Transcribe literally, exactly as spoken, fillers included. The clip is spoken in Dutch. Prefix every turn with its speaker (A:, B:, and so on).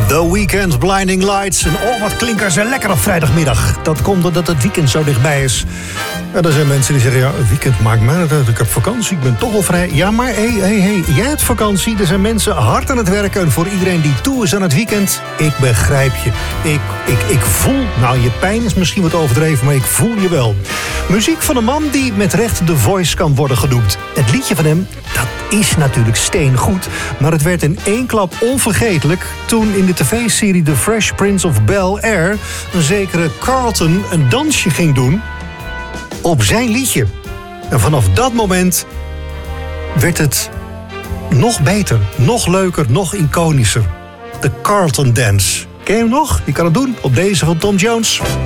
A: The Weeknd, Blinding Lights. En oh, wat klinken ze lekker op vrijdagmiddag. Dat komt doordat het weekend zo dichtbij is. En er zijn mensen die zeggen, ja, het weekend maakt mij niet uit. Ik heb vakantie, ik ben toch al vrij. Ja, maar hé, hé, hé, jij hebt vakantie. Er zijn mensen hard aan het werken. En voor iedereen die toe is aan het weekend, ik begrijp je. Ik, ik, ik voel, nou, je pijn is misschien wat overdreven, maar ik voel je wel. Muziek van een man die met recht The Voice kan worden genoemd. Het liedje van hem, dat is natuurlijk steengoed. Maar het werd in één klap onvergetelijk toen in de tv-serie The Fresh Prince of Bel-Air een zekere Carlton een dansje ging doen op zijn liedje. En vanaf dat moment werd het nog beter, nog leuker, nog iconischer. De Carlton Dance. Ken je hem nog? Je kan het doen op deze van Tom Jones.